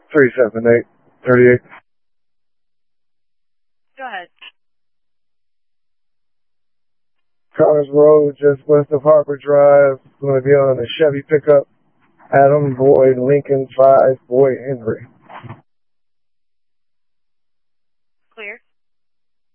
37838. Go ahead. Connors Road, just west of Harbor Drive. Going to be on a Chevy pickup. Adam Boyd Lincoln 5 Boyd Henry.